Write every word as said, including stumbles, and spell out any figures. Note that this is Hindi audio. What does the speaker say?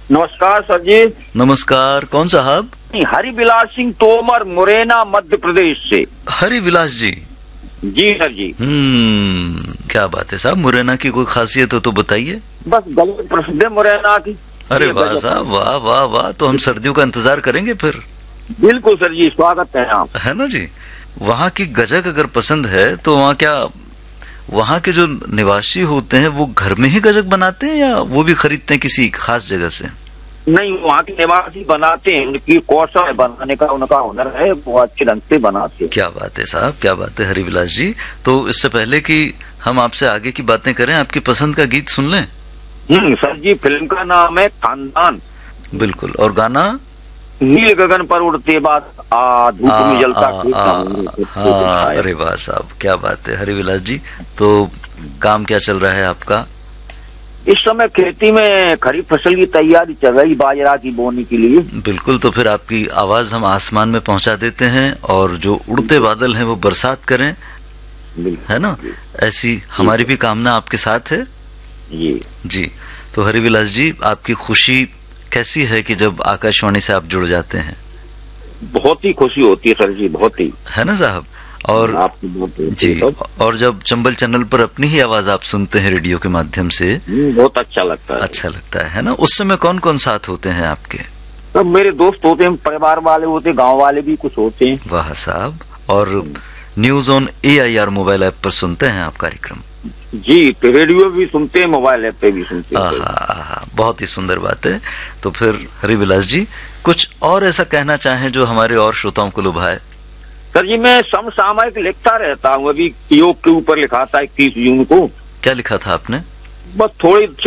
नमस्कार सर जी। नमस्कार, कौन साहब? हरिविलास सिंह तोमर, मुरैना, मध्य प्रदेश से। हरिविलास जी? जी सर जी। हम्म क्या बात है साहब, मुरैना की कोई खासियत हो तो बताइए। बस गले प्रसिद्ध है मुरैना की। अरे वाह साहब, वाह वाह वाह, तो हम सर्दियों का इंतजार करेंगे फिर। बिल्कुल सर जी, स्वागत है आप। है ना जी। वहाँ की गजक अगर पसंद है तो वहाँ क्या वहाँ के जो निवासी होते हैं वो घर में ही गजक बनाते हैं या वो भी खरीदते हैं किसी खास जगह से? नहीं, वहाँ के निवासी बनाते हैं, उनकी कौशल है बनाने का, उनका हुनर है, वो अच्छे ढंग से बनाते हैं। क्या बात है साहब, क्या बात है हरिविलास जी। तो इससे पहले कि हम आपसे आगे की बातें करें, आपकी पसंद का गीत सुन लें। हम्म सर जी, फिल्म का नाम है खानदान। बिल्कुल। और गाना? नील गगन पर उड़ते बाद आ धूप में जलता। हाँ, अरे वाह साहब, क्या बात है हरिविलास जी। तो काम क्या चल रहा है आपका? इस समय खेती में खरीफ फसल की तैयारी चल रही, बाजरा की बोने के लिए। बिल्कुल, तो फिर आपकी आवाज हम आसमान में पहुंचा देते हैं और जो उड़ते बादल हैं वो बरसात करें, है ना? ऐसी हमारी भी कामना आपके साथ है जी जी। तो हरिविलास जी, आपकी खुशी कैसी है कि जब आकाशवाणी से आप जुड़ जाते हैं? बहुत ही खुशी होती है सर जी, बहुत ही, है ना साहब। और जी, और जब चंबल चैनल पर अपनी ही आवाज आप सुनते हैं रेडियो के माध्यम से, बहुत अच्छा लगता है। अच्छा लगता है, है ना? उस समय कौन कौन साथ होते हैं आपके? सब मेरे दोस्त होते हैं, परिवार वाले होते हैं, गांव वाले भी कुछ होते हैं। वाह साहब। और news on A I R mobile app पर सुनते हैं आप कार्यक्रम? जी, तो रेडियो भी सुनते हैं, मोबाइल ऐप पे भी सुनते हैं। आहा, बहुत ही सुंदर बात है। तो फिर हरिविलास जी, कुछ और ऐसा कहना चाहें जो हमारे और श्रोताओं को लुभाए? सर जी, मैं समसामयिक लिखता रहता हूँ, अभी योग के ऊपर लिखा था इक्कीस जून को। क्या लिखा था आपने? बस थोड़ी